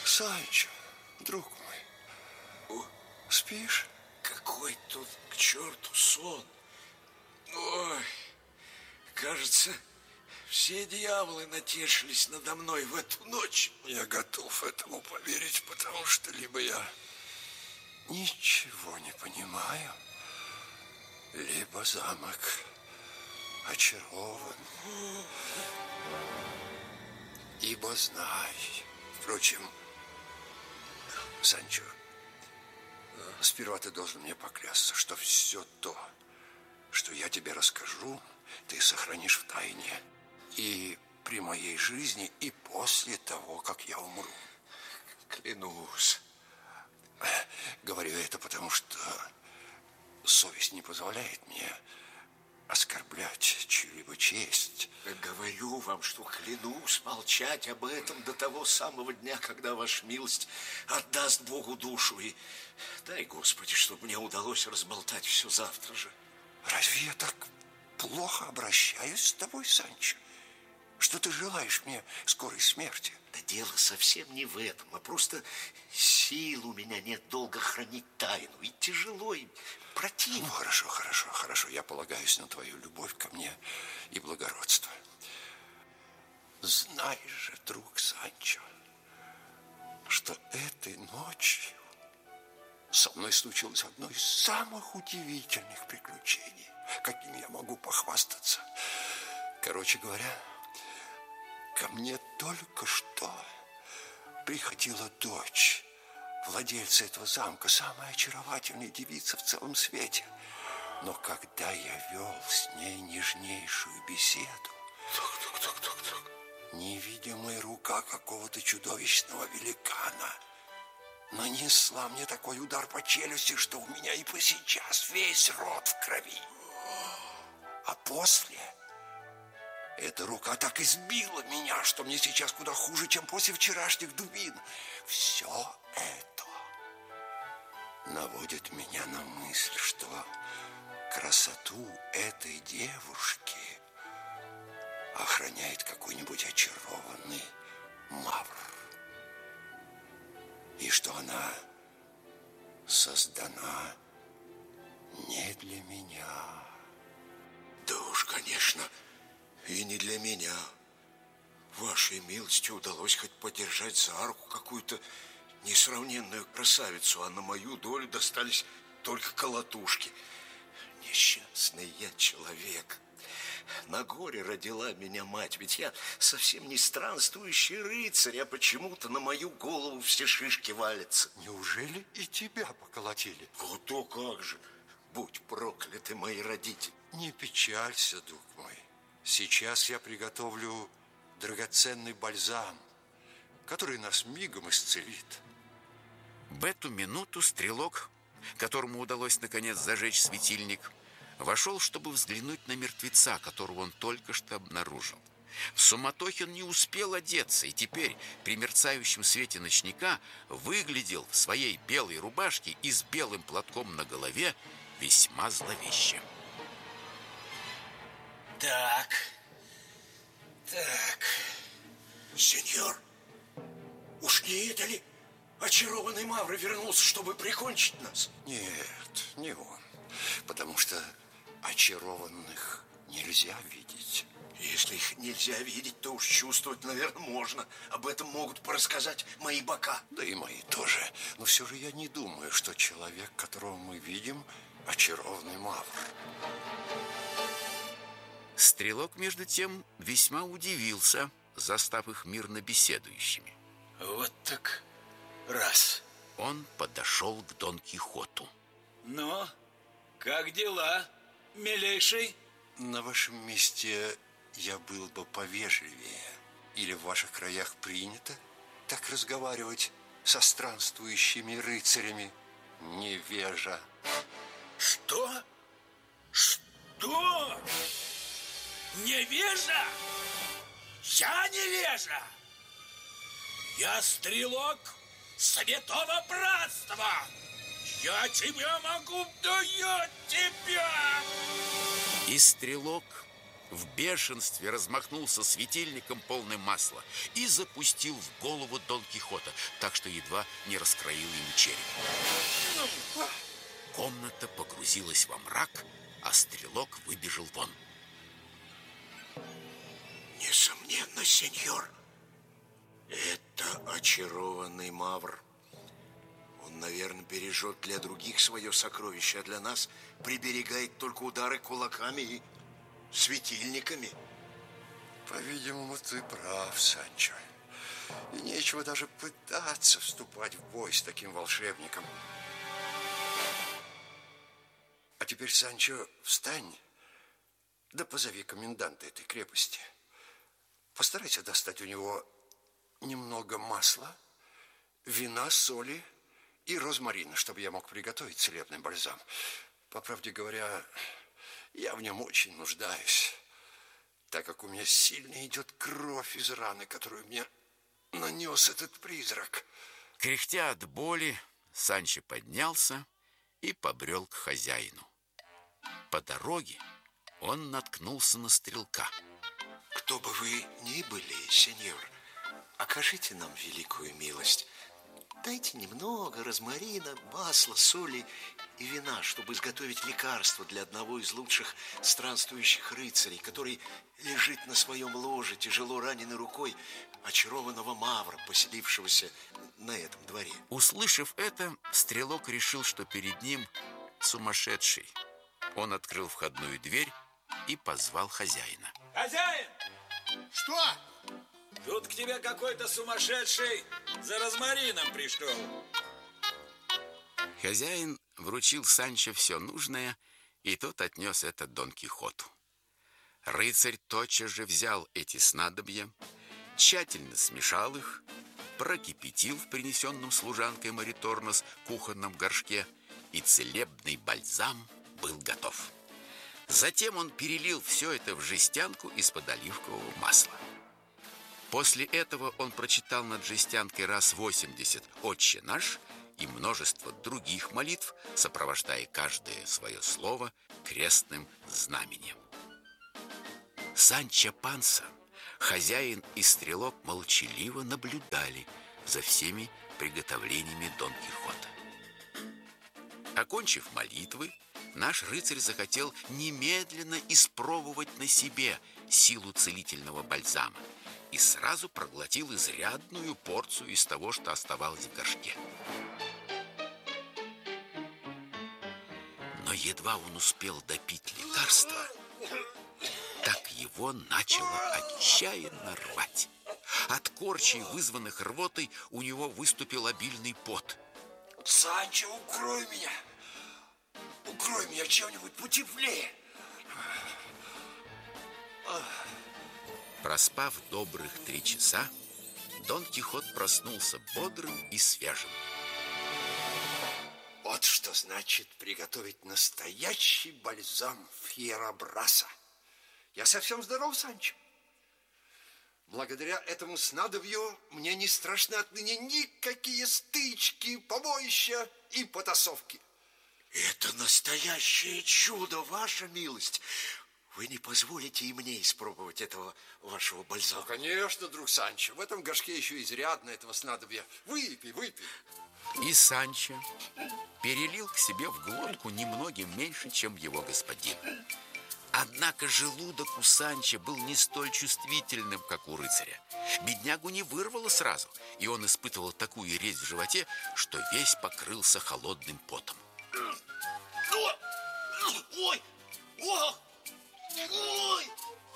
Санчо, друг мой, спишь? Какой тут к черту сон? Ой, кажется, все дьяволы натешились надо мной в эту ночь. Я готов этому поверить, потому что либо я ничего не понимаю, либо замок очарован. Ибо знай. Впрочем, Санчо, сперва ты должен мне поклясться, что все то, что я тебе расскажу, ты сохранишь в тайне и при моей жизни, и после того, как я умру. Клянусь. Говорю это потому, что совесть не позволяет мне оскорблять чью-либо честь. Говорю вам, что клянусь молчать об этом до того самого дня, когда ваша милость отдаст Богу душу. И дай, Господи, чтобы мне удалось разболтать все завтра же. Разве я так плохо обращаюсь с тобой, Санчо, что ты желаешь мне скорой смерти? Да дело совсем не в этом, а просто сил у меня нет долго хранить тайну. И тяжело, и противно. Ну, хорошо. Я полагаюсь на твою любовь ко мне и благородство. Знай же, друг Санчо, что этой ночью со мной случилось одно из самых удивительных приключений, каким я могу похвастаться. Короче говоря, ко мне только что приходила дочь владельца этого замка, самая очаровательная девица в целом свете. Но когда я вел с ней нежнейшую беседу, невидимая рука какого-то чудовищного великана нанесла мне такой удар по челюсти, что у меня и по сейчас весь рот в крови. А после эта рука так избила меня, что мне сейчас куда хуже, чем после вчерашних дубин. Все это наводит меня на мысль, что красоту этой девушки охраняет какой-нибудь очарованный мавр. И что она создана не для меня. Да уж, конечно, и не для меня. Вашей милости удалось хоть подержать за руку какую-то несравненную красавицу, а на мою долю достались только колотушки. Несчастный я человек. На горе родила меня мать, ведь я совсем не странствующий рыцарь, а почему-то на мою голову все шишки валятся. Неужели и тебя поколотили? Вот то как же! Будь прокляты мои родители. Не печалься, друг мой. Сейчас я приготовлю драгоценный бальзам, который нас мигом исцелит. В эту минуту стрелок, которому удалось наконец зажечь светильник, вошел, чтобы взглянуть на мертвеца, которого он только что обнаружил. В суматохе он не успел одеться, и теперь при мерцающем свете ночника выглядел в своей белой рубашке и с белым платком на голове весьма зловеще. Так. Сеньор, уж не это ли очарованный мавр вернулся, чтобы прикончить нас? Нет, не он. Потому что очарованных нельзя видеть. Если их нельзя видеть, то уж чувствовать, наверное, можно. Об этом могут порассказать мои бока. Да и мои тоже. Но все же я не думаю, что человек, которого мы видим, очарованный мавр. Стрелок, между тем, весьма удивился, застав их мирно беседующими. Вот так раз. Он подошел к Дон Кихоту. Ну, как дела, милейший? На вашем месте я был бы повежливее. Или в ваших краях принято так разговаривать со странствующими рыцарями? Невежа. Что? Что? Невежа? Я невежа? Я стрелок святого братства. Я тебя могу, да я тебя! И стрелок в бешенстве размахнулся светильником, полным масла, и запустил в голову Дон Кихота, так что едва не раскроил ему череп. Комната погрузилась во мрак, а стрелок выбежал вон. Несомненно, сеньор, это очарованный мавр. Он, наверное, бережет для других свое сокровище, а для нас приберегает только удары кулаками и светильниками. По-видимому, ты прав, Санчо. И нечего даже пытаться вступать в бой с таким волшебником. А теперь, Санчо, встань, да позови коменданта этой крепости. Постарайся достать у него немного масла, вина, соли и розмарина, чтобы я мог приготовить целебный бальзам. По правде говоря, я в нем очень нуждаюсь, так как у меня сильно идет кровь из раны, которую мне нанес этот призрак. Кряхтя от боли, Санчо поднялся и побрел к хозяину. По дороге он наткнулся на стрелка. Кто бы вы ни были, сеньор, окажите нам великую милость. Дайте немного розмарина, масла, соли и вина, чтобы изготовить лекарство для одного из лучших странствующих рыцарей, который лежит на своем ложе, тяжело раненой рукой очарованного мавра, поселившегося на этом дворе. Услышав это, стрелок решил, что перед ним сумасшедший. Он открыл входную дверь и позвал хозяина. Хозяин! Что? Тут к тебе какой-то сумасшедший за розмарином пришел. Хозяин вручил Санчо все нужное, и тот отнес это Дон Кихоту. Рыцарь тотчас же взял эти снадобья, тщательно смешал их, прокипятил в принесенном служанкой Мариторнос кухонном горшке, и целебный бальзам был готов. Затем он перелил все это в жестянку из-под оливкового масла. После этого он прочитал над жестянкой раз 80 «Отче наш» и множество других молитв, сопровождая каждое свое слово крестным знаменем. Санчо Панса, хозяин и стрелок, молчаливо наблюдали за всеми приготовлениями Дон Кихота. Окончив молитвы, наш рыцарь захотел немедленно испробовать на себе силу целительного бальзама и сразу проглотил изрядную порцию из того, что оставалось в горшке. Но едва он успел допить лекарство, так его начало отчаянно рвать. От корчей, вызванных рвотой, у него выступил обильный пот. Санчо, укрой меня! Укрой меня чем-нибудь потеплее! Проспав добрых 3 часа, Дон Кихот проснулся бодрым и свежим. Вот что значит приготовить настоящий бальзам Фьерабраса. Я совсем здоров, Санчо. Благодаря этому снадобью мне не страшны отныне никакие стычки, побоища и потасовки. Это настоящее чудо, ваша милость. Вы не позволите и мне испробовать этого вашего бальзама? Ну, конечно, друг Санчо. В этом горшке еще изрядно этого снадобья. Выпей, выпей. И Санчо перелил к себе в глотку немногим меньше, чем его господин. Однако желудок у Санчо был не столь чувствительным, как у рыцаря. Беднягу не вырвало сразу, и он испытывал такую резь в животе, что весь покрылся холодным потом. Ой! Ой! Ой!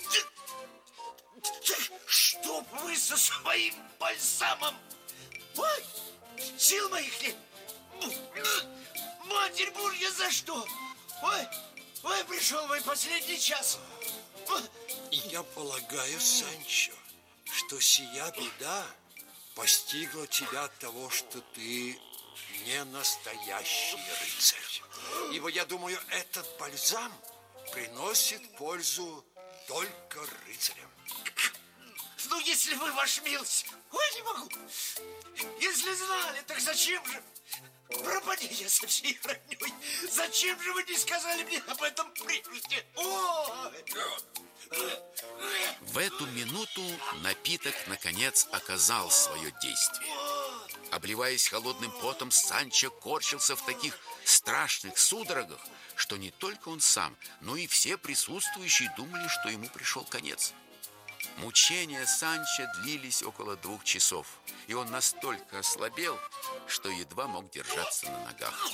Чтоб вы со своим бальзамом! Ой! Сил моих нет! Матерь Божья, за что? Ой! Ой, пришел мой последний час! Я полагаю, Санчо, что сия беда постигла тебя от того, что ты не настоящий рыцарь. Ибо, я думаю, этот бальзам приносит пользу только рыцарям. Ну, если вы, ваша милость... Ой, не могу! Если знали, так зачем же? пропади я со всей роднёй. Зачем же вы не сказали мне об этом прежде? В эту минуту напиток, наконец, оказал свое действие. Обливаясь холодным потом, Санчо корчился в таких страшных судорогах, что не только он сам, но и все присутствующие думали, что ему пришел конец. Мучения Санчо длились около 2 часов, и он настолько ослабел, что едва мог держаться на ногах.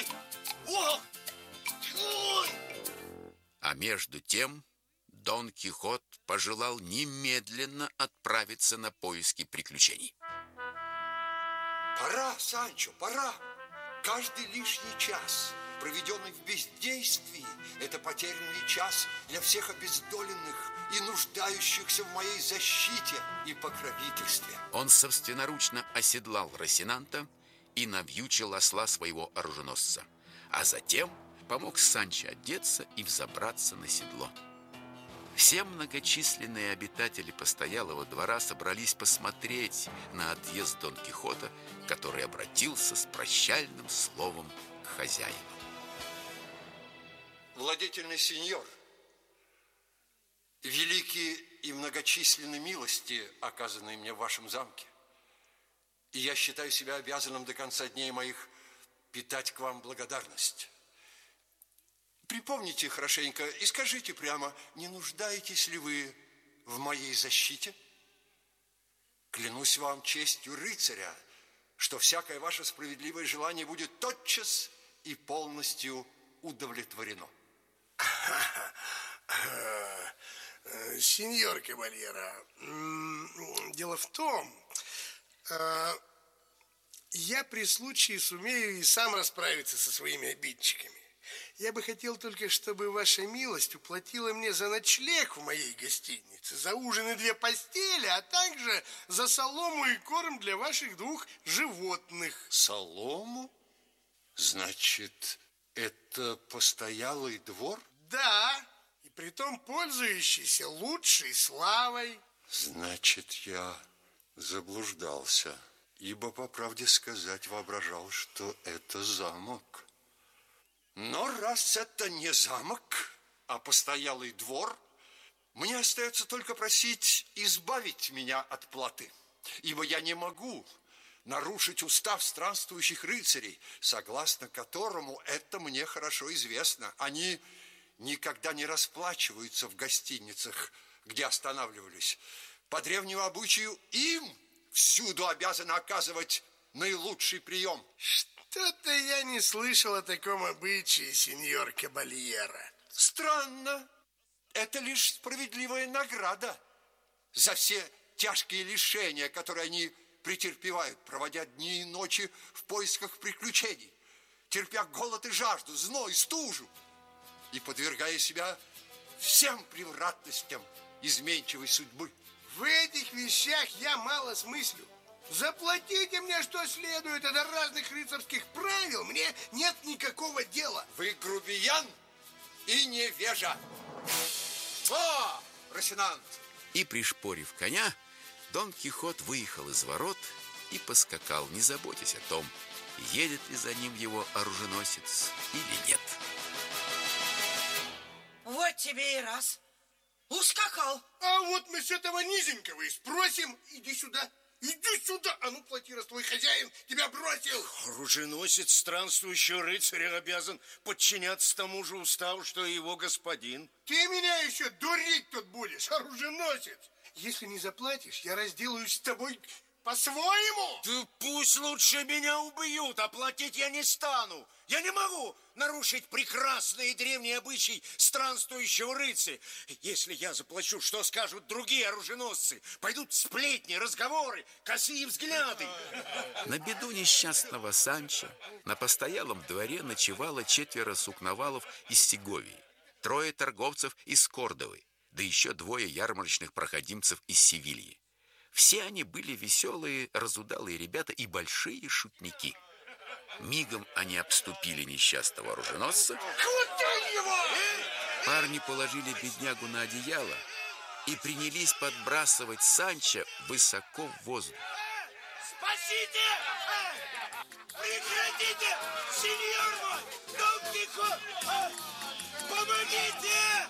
А между тем Дон Кихот пожелал немедленно отправиться на поиски приключений. Пора, Санчо, пора. Каждый лишний час, проведенный в бездействии, это потерянный час для всех обездоленных и нуждающихся в моей защите и покровительстве. Он собственноручно оседлал Росинанта и навьючил осла своего оруженосца, а затем помог Санчо одеться и взобраться на седло. Все многочисленные обитатели постоялого двора собрались посмотреть на отъезд Дон Кихота, который обратился с прощальным словом к хозяину. Владетельный сеньор, великие и многочисленные милости, оказанные мне в вашем замке, и я считаю себя обязанным до конца дней моих питать к вам благодарность. Припомните хорошенько и скажите прямо, не нуждаетесь ли вы в моей защите? Клянусь вам честью рыцаря, что всякое ваше справедливое желание будет тотчас и полностью удовлетворено. Сеньор Кабальера, дело в том, я при случае сумею и сам расправиться со своими обидчиками. Я бы хотел только, чтобы ваша милость уплатила мне за ночлег в моей гостинице, за ужин и 2 постели, а также за солому и корм для ваших 2 животных. Солому? Значит, это постоялый двор? Да, и притом пользующийся лучшей славой. Значит, я заблуждался, ибо, по правде сказать, воображал, что это замок. Но раз это не замок, а постоялый двор, мне остается только просить избавить меня от платы, ибо я не могу нарушить устав странствующих рыцарей, согласно которому это мне хорошо известно. Они никогда не расплачиваются в гостиницах, где останавливались. По древнему обычаю им всюду обязаны оказывать наилучший прием. Что-то я не слышал о таком обычае, сеньор Кабальера. Странно. Это лишь справедливая награда за все тяжкие лишения, которые они претерпевают, проводя дни и ночи в поисках приключений, терпя голод и жажду, зной, стужу и подвергая себя всем превратностям изменчивой судьбы. В этих вещах я мало смыслю. Заплатите мне, что следует, а до разных рыцарских правил мне нет никакого дела. Вы грубиян и невежа. О, Росинант! И, пришпорив коня, Дон Кихот выехал из ворот и поскакал, не заботясь о том, едет ли за ним его оруженосец или нет. Вот тебе и раз. Ускакал. А вот мы с этого низенького и спросим. Иди сюда. Иди сюда! А ну, плати, раз твой хозяин тебя бросил! Оруженосец странствующего рыцаря обязан подчиняться тому же уставу, что и его господин. Ты меня еще дурить тут будешь, оруженосец! Если не заплатишь, я разделаюсь с тобой по-своему! Да пусть лучше меня убьют, а платить я не стану. Я не могу нарушить прекрасный и древний обычай странствующего рыцаря. Если я заплачу, что скажут другие оруженосцы? Пойдут сплетни, разговоры, косые взгляды. На беду несчастного Санчо на постоялом дворе ночевало 4 сукновалов из Сеговии, 3 торговцев из Кордовы, да еще 2 ярмарочных проходимцев из Севильи. Все они были веселые, разудалые ребята и большие шутники. Мигом они обступили несчастного оруженосца. Хватай его! Парни положили беднягу на одеяло и принялись подбрасывать Санчо высоко в воздух. Спасите! Прекратите! Сеньор мой! Дон Кихот! Помогите!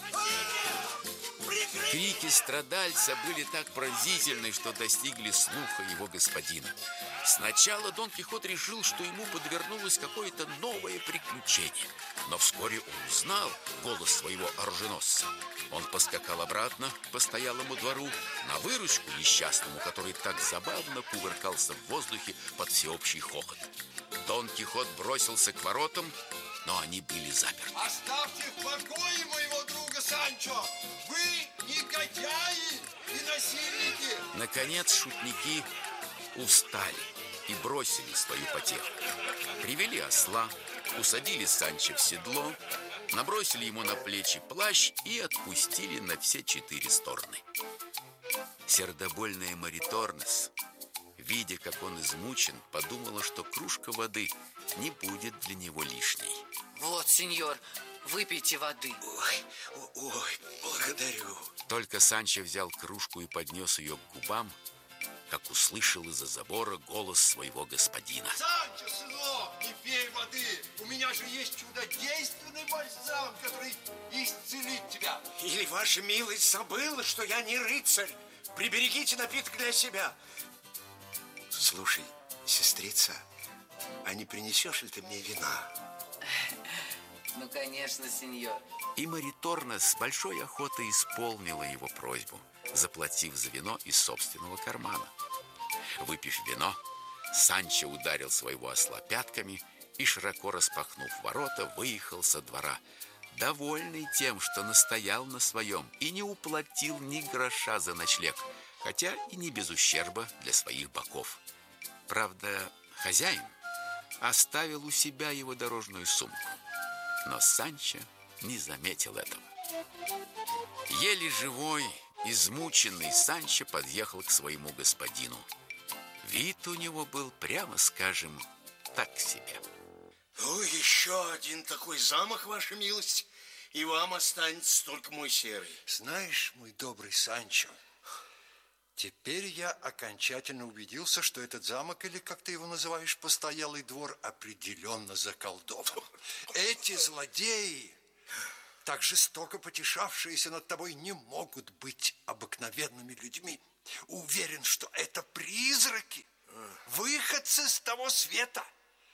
Прекратите! Крики страдальца были так пронзительны, что достигли слуха его господина. Сначала Дон Кихот решил, что ему подвернулось какое-то новое приключение. Но вскоре он узнал голос своего оруженосца. Он поскакал обратно к постоялому двору на выручку несчастному, который так забавно кувыркался в воздухе под всеобщий хохот. Дон Кихот бросился к воротам, но они были заперты. Оставьте в покое моего друга Санчо! Вы негодяи и насильники! Наконец шутники устали и бросили свою потеху. Привели осла, усадили Санчо в седло, набросили ему на плечи плащ и отпустили на все 4 стороны. Сердобольная Мариторнес, видя, как он измучен, подумала, что кружка воды не будет для него лишней. Вот, сеньор, выпейте воды. Ой, благодарю. Только Санчо взял кружку и поднес ее к губам, как услышал из-за забора голос своего господина. Санчо, сынок, не пей воды! У меня же есть чудодейственный бальзам, который исцелит тебя. Или ваша милость забыла, что я не рыцарь? Приберегите напиток для себя. Слушай, сестрица, а не принесешь ли ты мне вина? Ну, конечно, сеньор. И Мариторнес с большой охотой исполнила его просьбу, заплатив за вино из собственного кармана. Выпив вино, Санчо ударил своего осла пятками и, широко распахнув ворота, выехал со двора, довольный тем, что настоял на своем и не уплатил ни гроша за ночлег, хотя и не без ущерба для своих боков. Правда, хозяин оставил у себя его дорожную сумку, но Санчо не заметил этого. Еле живой, измученный, Санчо подъехал к своему господину. Вид у него был, прямо скажем, так себе. Ну, еще один такой замах, ваша милость, и вам останется только мой серый. Знаешь, мой добрый Санчо, теперь я окончательно убедился, что этот замок, или, как ты его называешь, постоялый двор, определенно заколдован. Эти злодеи, так жестоко потешавшиеся над тобой, не могут быть обыкновенными людьми. Уверен, что это призраки, выходцы с того света.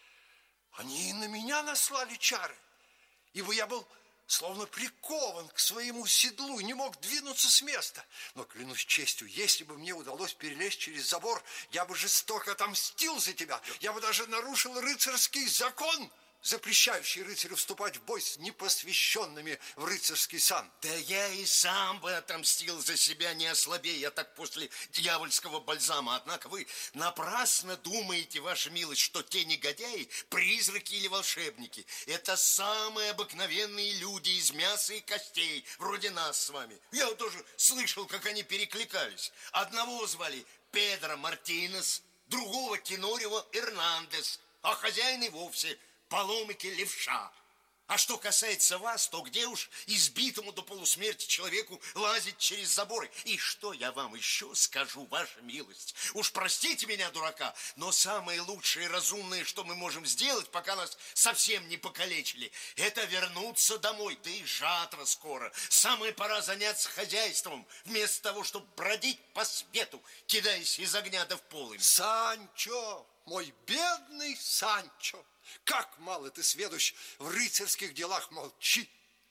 Они и на меня наслали чары, ибо я был словно прикован к своему седлу и не мог двинуться с места. Но, клянусь честью, если бы мне удалось перелезть через забор, я бы жестоко отомстил за тебя. Я бы даже нарушил рыцарский закон, запрещающий рыцарю вступать в бой с непосвященными в рыцарский сан. Да я и сам бы отомстил за себя, не ослабея так после дьявольского бальзама. Однако вы напрасно думаете, ваша милость, что те негодяи – призраки или волшебники. Это самые обыкновенные люди из мяса и костей, вроде нас с вами. Я вот тоже слышал, как они перекликались. Одного звали Педро Мартинес, другого Тенорио Эрнандес, а хозяин и вовсе – Паломики Левша. А что касается вас, то где уж избитому до полусмерти человеку лазить через заборы? И что я вам еще скажу, ваша милость? Уж простите меня, дурака, но самое лучшее и разумное, что мы можем сделать, пока нас совсем не покалечили, это вернуться домой. Да и жатва скоро. Самое пора заняться хозяйством, вместо того, чтобы бродить по свету, кидаясь из огня да в полымя. Санчо, мой бедный Санчо, как мало ты сведущ в рыцарских делах, молчи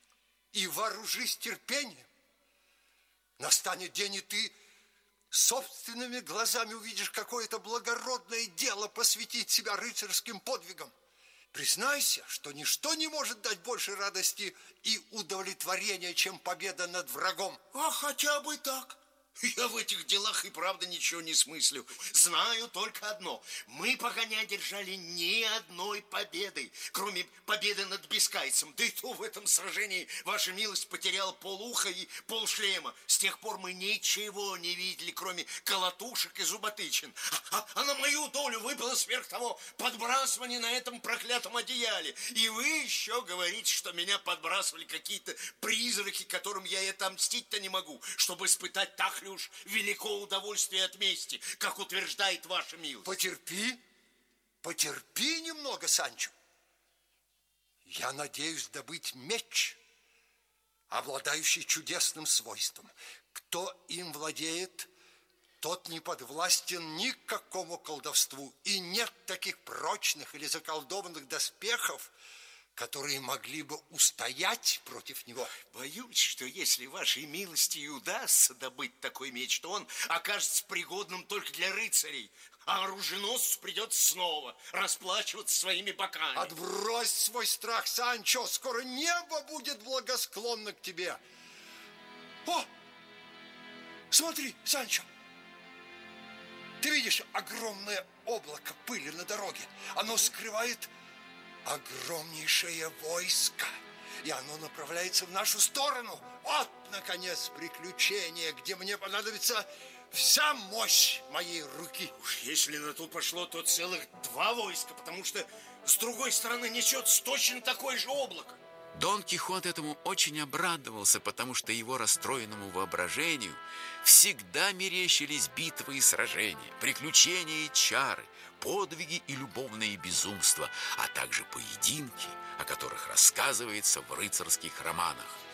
и вооружись терпением. Настанет день, и ты собственными глазами увидишь какое-то благородное дело посвятить себя рыцарским подвигам. Признайся, что ничто не может дать больше радости и удовлетворения, чем победа над врагом. А хотя бы так. Я в этих делах и правда ничего не смыслю. Знаю только одно. Мы пока не одержали ни одной победы, кроме победы над Бискайцем. Да и то в этом сражении ваша милость потеряла полуха и полшлема. С тех пор мы ничего не видели, кроме колотушек и зуботычин. А на мою долю выпало сверх того подбрасывание на этом проклятом одеяле. И вы еще говорите, что меня подбрасывали какие-то призраки, которым я и отомстить-то не могу, чтобы испытать так так ли уж велико удовольствие от мести, как утверждает ваша милость? Потерпи немного, Санчо. Я надеюсь добыть меч, обладающий чудесным свойством. Кто им владеет, тот не подвластен никакому колдовству, и нет таких прочных или заколдованных доспехов, которые могли бы устоять против него. Боюсь, что если вашей милости и удастся добыть такой меч, то он окажется пригодным только для рыцарей, а оруженосцу придется снова расплачиваться своими боками. Отбрось свой страх, Санчо, скоро небо будет благосклонно к тебе. О, смотри, Санчо, ты видишь огромное облако пыли на дороге? Оно скрывает огромнейшее войско, и оно направляется в нашу сторону. Вот, наконец, приключение, где мне понадобится вся мощь моей руки. Уж если на то пошло, то целых 2 войска, потому что с другой стороны несется точно такое же облако. Дон Кихот этому очень обрадовался, потому что его расстроенному воображению всегда мерещились битвы и сражения, приключения и чары, подвиги и любовные безумства, а также поединки, о которых рассказывается в рыцарских романах.